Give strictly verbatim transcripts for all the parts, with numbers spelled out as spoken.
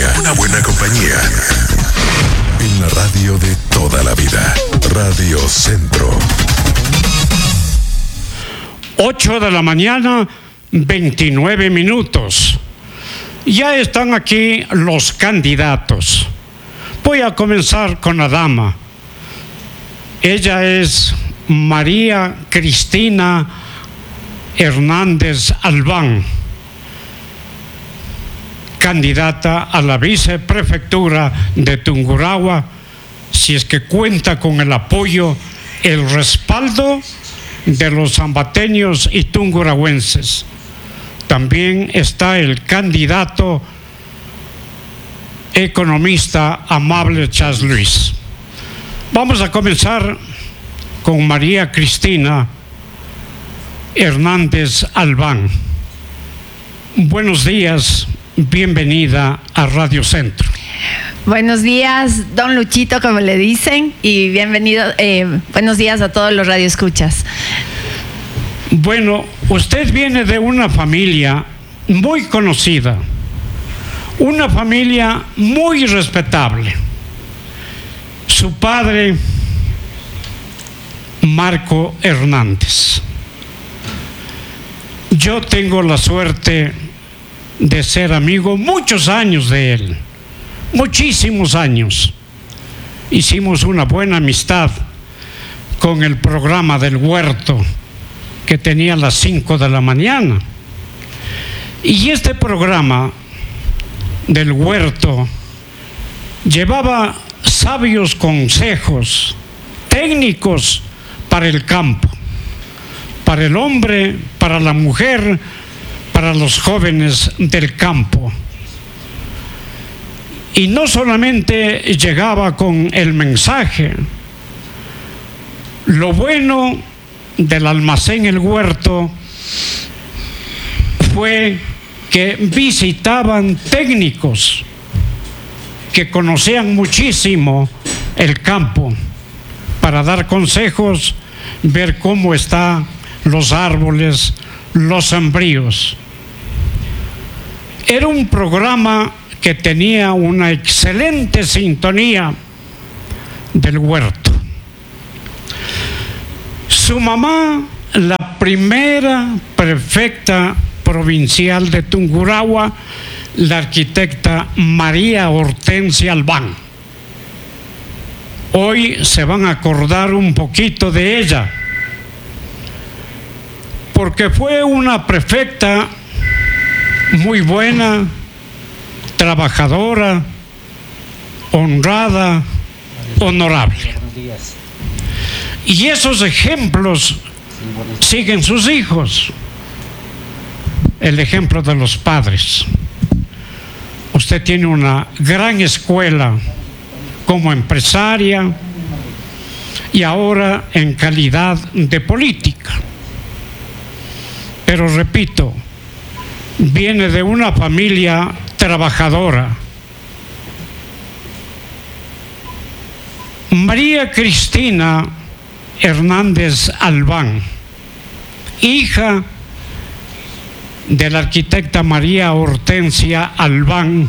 compañía. Una buena compañía. En la radio de toda la vida. Radio Centro. ocho de la mañana, veintinueve minutos. Ya están aquí los candidatos. Voy a comenzar con la dama. Ella es María Cristina Hernández Albán, candidata a la viceprefectura de Tungurahua, si es que cuenta con el apoyo, el respaldo de los ambateños y tungurahuenses. También está el candidato economista Amable Chas Luis. Vamos a comenzar con María Cristina Hernández Albán. Buenos días, bienvenida a Radio Centro. Buenos días, don Luchito, como le dicen, y bienvenido, eh, buenos días a todos los radioescuchas. Bueno, usted viene de una familia muy conocida, una familia muy respetable. Su padre, Marco Hernández. Yo tengo la suerte de ser amigo muchos años de él, muchísimos años. Hicimos una buena amistad con el programa del huerto que tenía a las cinco de la mañana. Y este programa del huerto llevaba sabios consejos técnicos para el campo, para el hombre, para la mujer, para los jóvenes del campo. Y no solamente llegaba con el mensaje. Lo bueno del almacén El Huerto fue que visitaban técnicos que conocían muchísimo el campo para dar consejos, ver cómo están los árboles, los sembríos. Era un programa que tenía una excelente sintonía del huerto. Su mamá, la primera prefecta provincial de Tungurahua, la arquitecta María Hortensia Albán. Hoy se van a acordar un poquito de ella, porque fue una prefecta muy buena, trabajadora, honrada, honorable. Y esos ejemplos siguen sus hijos. El ejemplo de los padres. Usted tiene una gran escuela como empresaria y ahora en calidad de política. Pero repito, viene de una familia trabajadora. María Cristina Hernández Albán, hija de la arquitecta María Hortensia Albán,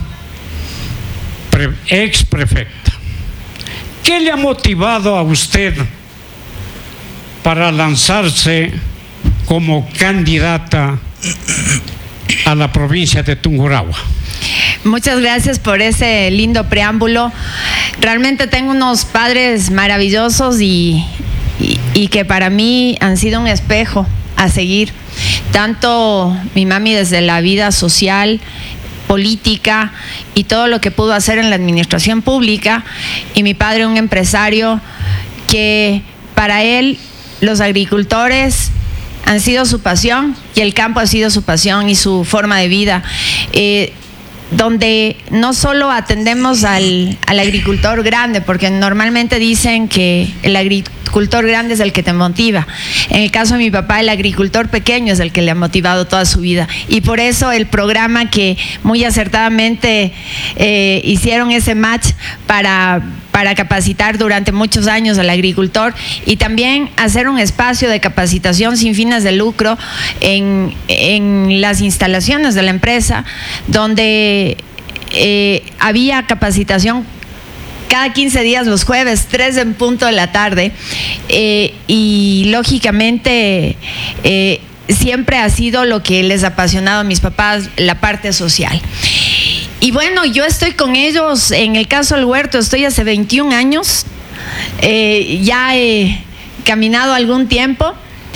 ex prefecta. ¿Qué le ha motivado a usted para lanzarse como candidata a la provincia de Tungurahua? Muchas gracias por ese lindo preámbulo. Realmente tengo unos padres maravillosos y, y, y que para mí han sido un espejo a seguir. Tanto mi mami desde la vida social, política y todo lo que pudo hacer en la administración pública, y mi padre, un empresario que para él los agricultores han sido su pasión y el campo ha sido su pasión y su forma de vida. Eh, donde no solo atendemos al, al agricultor grande, porque normalmente dicen que el agricultor grande es el que te motiva. En el caso de mi papá, el agricultor pequeño es el que le ha motivado toda su vida. Y por eso el programa que muy acertadamente eh, hicieron ese match para, para capacitar durante muchos años al agricultor y también hacer un espacio de capacitación sin fines de lucro en, en las instalaciones de la empresa, donde eh, había capacitación cada quince días los jueves, tres en punto de la tarde, eh, y lógicamente eh, siempre ha sido lo que les ha apasionado a mis papás, la parte social. Y bueno, yo estoy con ellos, en el caso del huerto, estoy hace veintiún años, eh, ya he caminado algún tiempo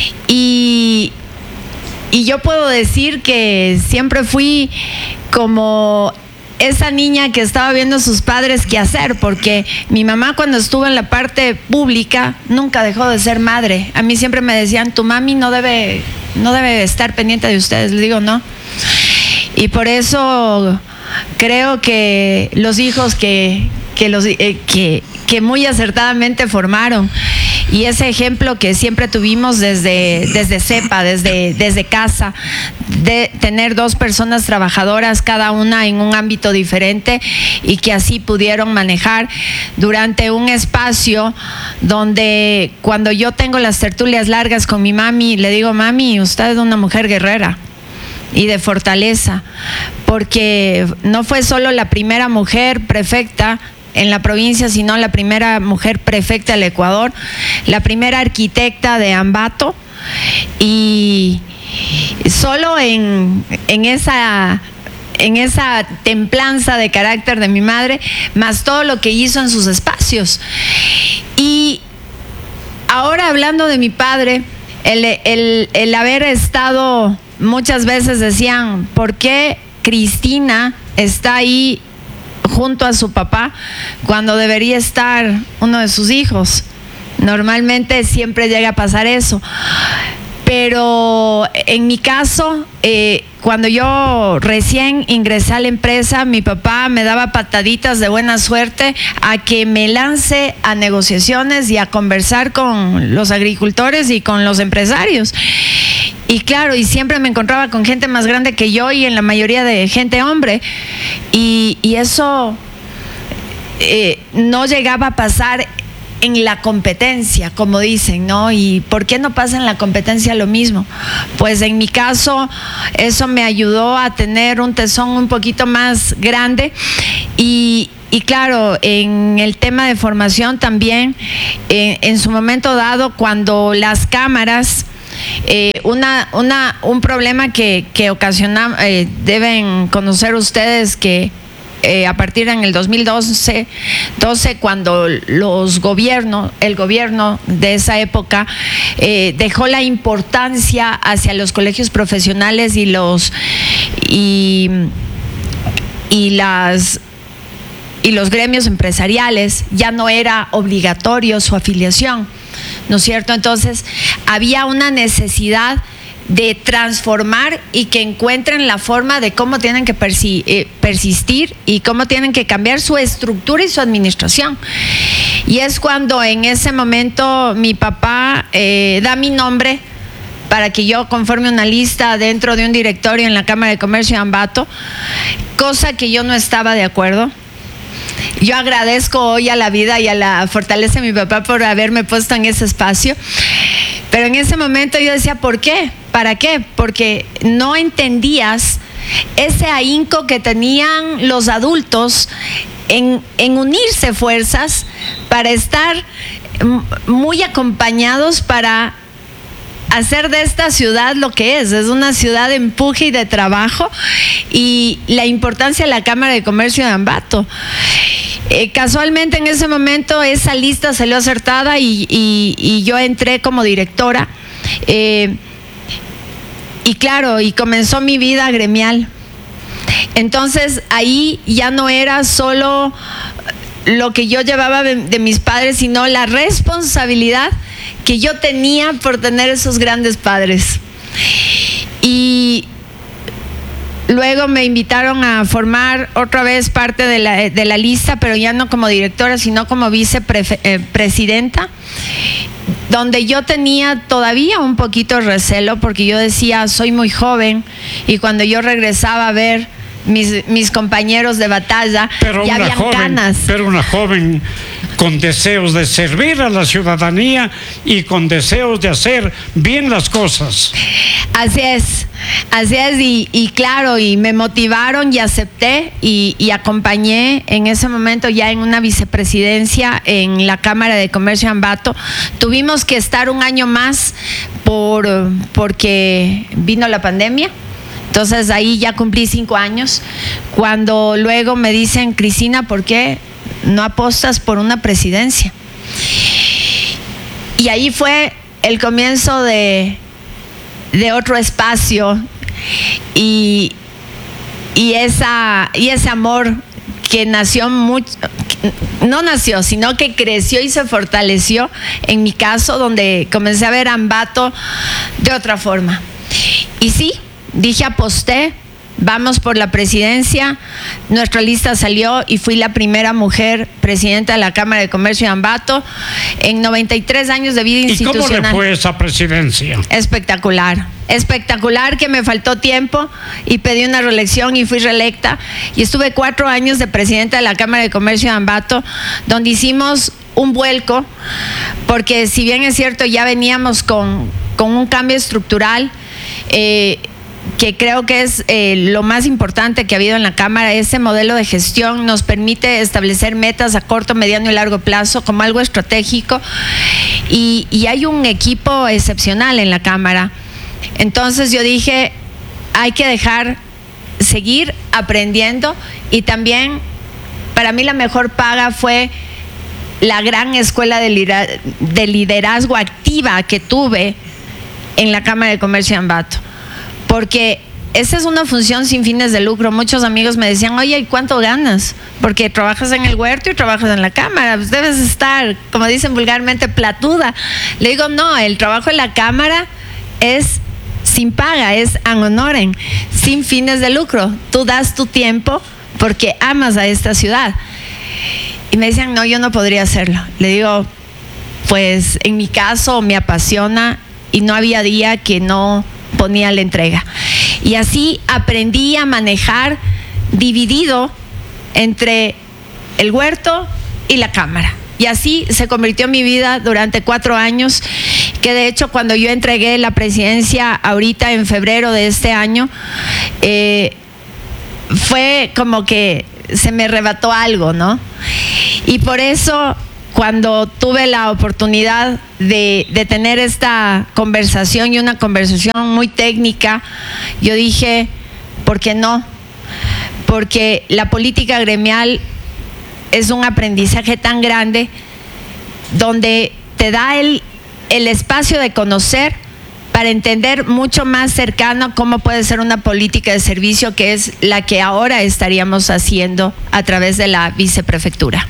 y, y yo puedo decir que siempre fui como esa niña que estaba viendo a sus padres qué hacer, porque mi mamá cuando estuvo en la parte pública nunca dejó de ser madre. A mí siempre me decían, tu mami no debe, no debe estar pendiente de ustedes. Le digo, no. Y por eso creo que los hijos que, que, los, eh, que, que muy acertadamente formaron, y ese ejemplo que siempre tuvimos desde, desde CEPA, desde, desde casa, de tener dos personas trabajadoras, cada una en un ámbito diferente, y que así pudieron manejar durante un espacio donde cuando yo tengo las tertulias largas con mi mami, le digo, mami, usted es una mujer guerrera y de fortaleza, porque no fue solo la primera mujer prefecta en la provincia, sino la primera mujer prefecta del Ecuador, la primera arquitecta de Ambato, y solo en, en esa en esa templanza de carácter de mi madre, más todo lo que hizo en sus espacios. Y ahora hablando de mi padre, el, el, el haber estado, muchas veces decían, ¿por qué Cristina está ahí junto a su papá cuando debería estar uno de sus hijos? Normalmente siempre llega a pasar eso, pero en mi caso, eh, cuando yo recién ingresé a la empresa, mi papá me daba pataditas de buena suerte a que me lance a negociaciones y a conversar con los agricultores y con los empresarios. Y claro, y siempre me encontraba con gente más grande que yo, y en la mayoría de gente hombre, y, y eso eh, no llegaba a pasar en la competencia, como dicen, ¿no? ¿Y por qué no pasa en la competencia lo mismo? Pues en mi caso eso me ayudó a tener un tesón un poquito más grande, y Y claro, en el tema de formación también, eh, en su momento dado, cuando las cámaras, eh, una, una, un problema que, que ocasiona, eh, deben conocer ustedes que eh, a partir en el dos mil doce, doce, cuando los gobiernos, el gobierno de esa época eh, dejó la importancia hacia los colegios profesionales y los y, y las y los gremios empresariales, ya no era obligatorio su afiliación, ¿no es cierto? Entonces había una necesidad de transformar y que encuentren la forma de cómo tienen que persi- eh, persistir y cómo tienen que cambiar su estructura y su administración. Y es cuando en ese momento mi papá eh, da mi nombre para que yo conforme una lista dentro de un directorio en la Cámara de Comercio de Ambato, cosa que yo no estaba de acuerdo. Yo agradezco hoy a la vida y a la fortaleza de mi papá por haberme puesto en ese espacio, pero en ese momento yo decía, ¿por qué? ¿Para qué? Porque no entendías ese ahínco que tenían los adultos en, en unirse fuerzas para estar muy acompañados para hacer de esta ciudad lo que es, es una ciudad de empuje y de trabajo, y la importancia de la Cámara de Comercio de Ambato. Eh, casualmente en ese momento esa lista salió acertada y, y, y yo entré como directora, eh, y claro, y comenzó mi vida gremial. Entonces ahí ya no era solo lo que yo llevaba de, de mis padres, sino la responsabilidad que yo tenía por tener esos grandes padres. Y luego me invitaron a formar otra vez parte de la, de la lista, pero ya no como directora, sino como vicepresidenta, donde yo tenía todavía un poquito de recelo, porque yo decía, soy muy joven, y cuando yo regresaba a ver mis, mis compañeros de batalla, pero ya una habían joven, ganas. Pero una joven con deseos de servir a la ciudadanía y con deseos de hacer bien las cosas. Así es, así es, y, y claro, y me motivaron y acepté y, y acompañé en ese momento ya en una vicepresidencia en la Cámara de Comercio de Ambato. Tuvimos que estar un año más por, porque vino la pandemia. Entonces ahí ya cumplí cinco años, cuando luego me dicen, Cristina, ¿por qué no apostas por una presidencia? Y ahí fue el comienzo de, de otro espacio y, y, esa, y ese amor que nació mucho, no nació, sino que creció y se fortaleció en mi caso, donde comencé a ver a Ambato de otra forma. Y sí, dije, aposté, vamos por la presidencia. Nuestra lista salió y fui la primera mujer presidenta de la Cámara de Comercio de Ambato en noventa y tres años de vida institucional. ¿Y cómo le fue esa presidencia? Espectacular, espectacular, que me faltó tiempo y pedí una reelección y fui reelecta. Y estuve cuatro años de presidenta de la Cámara de Comercio de Ambato, donde hicimos un vuelco, porque si bien es cierto, ya veníamos con, con un cambio estructural, eh, que creo que es eh, lo más importante que ha habido en la Cámara. Ese modelo de gestión nos permite establecer metas a corto, mediano y largo plazo como algo estratégico, y, y hay un equipo excepcional en la Cámara. Entonces yo dije, hay que dejar seguir aprendiendo, y también para mí la mejor paga fue la gran escuela de liderazgo, de liderazgo activa que tuve en la Cámara de Comercio de Ambato. Porque esa es una función sin fines de lucro. Muchos amigos me decían, oye, ¿y cuánto ganas? Porque trabajas en el huerto y trabajas en la Cámara, pues debes estar, como dicen vulgarmente, platuda. Le digo, no, el trabajo en la Cámara es sin paga, es an honorem, sin fines de lucro. Tú das tu tiempo porque amas a esta ciudad. Y me decían, no, yo no podría hacerlo. Le digo, pues en mi caso me apasiona y no había día que no ponía la entrega. Y así aprendí a manejar dividido entre el huerto y la Cámara. Y así se convirtió mi vida durante cuatro años, que de hecho cuando yo entregué la presidencia ahorita en febrero de este año, eh, fue como que se me arrebató algo, ¿no? Y por eso, cuando tuve la oportunidad de, de tener esta conversación, y una conversación muy técnica, yo dije, ¿por qué no? Porque la política gremial es un aprendizaje tan grande, donde te da el, el espacio de conocer para entender mucho más cercano cómo puede ser una política de servicio, que es la que ahora estaríamos haciendo a través de la viceprefectura.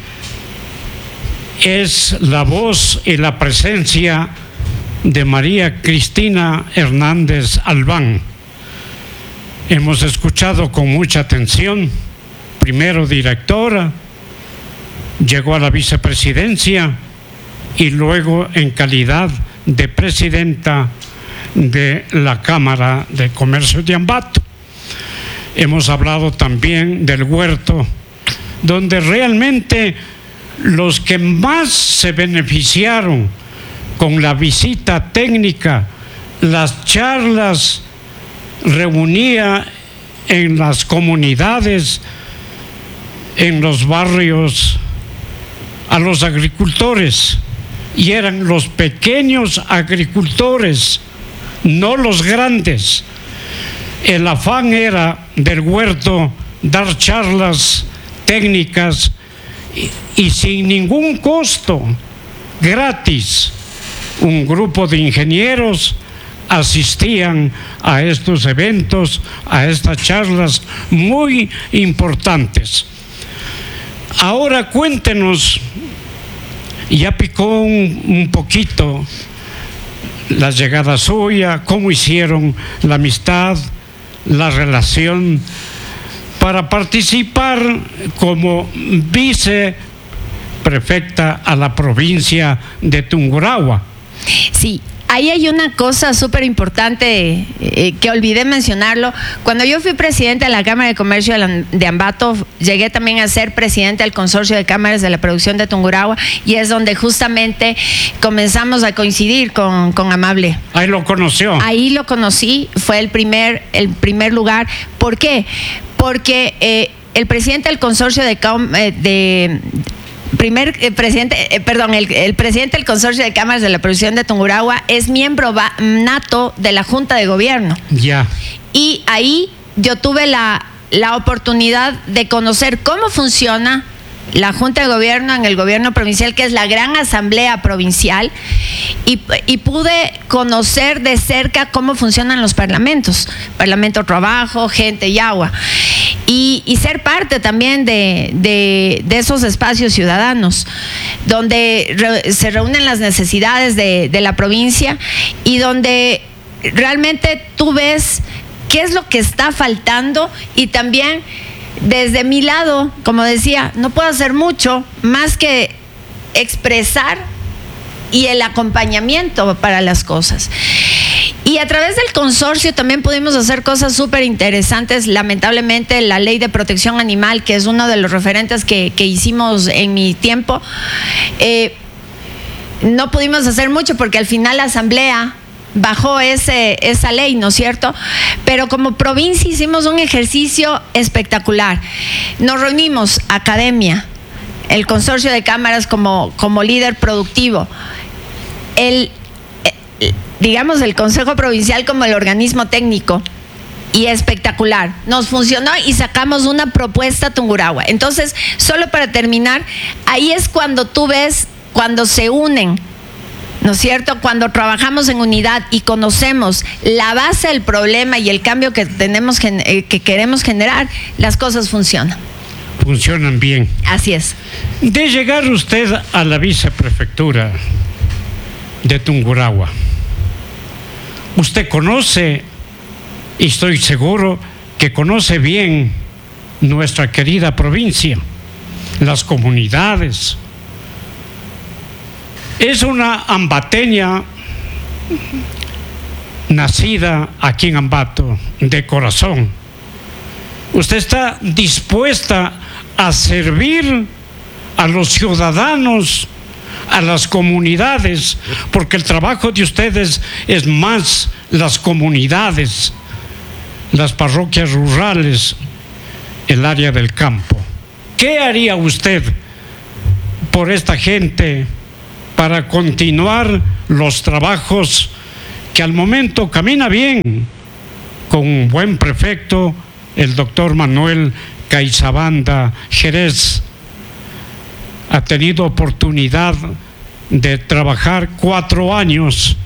Es la voz y la presencia de María Cristina Hernández Albán. Hemos escuchado con mucha atención, primero directora, llegó a la vicepresidencia y luego en calidad de presidenta de la Cámara de Comercio de Ambato. Hemos hablado también del huerto, donde realmente los que más se beneficiaron con la visita técnica, las charlas, reunía en las comunidades, en los barrios, a los agricultores, y eran los pequeños agricultores, no los grandes. El afán era del huerto dar charlas técnicas y, y sin ningún costo, gratis. Un grupo de ingenieros asistían a estos eventos, a estas charlas muy importantes. Ahora cuéntenos, ya picó un, un poquito la llegada suya, cómo hicieron la amistad, la relación para participar como viceprefecta a la provincia de Tungurahua. Sí, ahí hay una cosa súper importante eh, que olvidé mencionarlo. Cuando yo fui presidente de la Cámara de Comercio de Ambato, llegué también a ser presidente del Consorcio de Cámaras de la Producción de Tungurahua, y es donde justamente comenzamos a coincidir con, con Amable. Ahí lo conoció. Ahí lo conocí, fue el primer, el primer lugar. ¿Por qué? Porque eh, el presidente del Consorcio de, eh, de primer eh, presidente, eh, perdón, el, el presidente del Consorcio de Cámaras de la Producción de Tungurahua es miembro va, nato de la Junta de Gobierno. Ya. Y ahí yo tuve la, la oportunidad de conocer cómo funciona la Junta de Gobierno en el gobierno provincial, que es la gran asamblea provincial, y, y pude conocer de cerca cómo funcionan los parlamentos, Parlamento Trabajo, Gente y Agua, y, y ser parte también de, de, de esos espacios ciudadanos, donde re, se reúnen las necesidades de, de la provincia y donde realmente tú ves qué es lo que está faltando. Y también desde mi lado, como decía, no puedo hacer mucho más que expresar y el acompañamiento para las cosas. Y a través del consorcio también pudimos hacer cosas súper interesantes. Lamentablemente, la ley de protección animal, que es uno de los referentes que, que hicimos en mi tiempo, eh, no pudimos hacer mucho porque al final la asamblea bajó ese, esa ley, ¿no es cierto? Pero como provincia hicimos un ejercicio espectacular. Nos reunimos, academia, el consorcio de cámaras como, como líder productivo, el, el, digamos, el Consejo Provincial como el organismo técnico, y espectacular. Nos funcionó y sacamos una propuesta Tungurahua. Entonces, solo para terminar, ahí es cuando tú ves, cuando se unen, ¿no es cierto? Cuando trabajamos en unidad y conocemos la base del problema y el cambio que tenemos que queremos generar, las cosas funcionan. Funcionan bien. Así es. De llegar usted a la viceprefectura de Tungurahua, usted conoce, y estoy seguro que conoce bien nuestra querida provincia, las comunidades. Es una ambateña nacida aquí en Ambato, de corazón. Usted está dispuesta a servir a los ciudadanos, a las comunidades, porque el trabajo de ustedes es más las comunidades, las parroquias rurales, el área del campo. ¿Qué haría usted por esta gente para continuar los trabajos que al momento camina bien con un buen prefecto, el doctor Manuel Caizabanda Jerez? Ha tenido oportunidad de trabajar cuatro años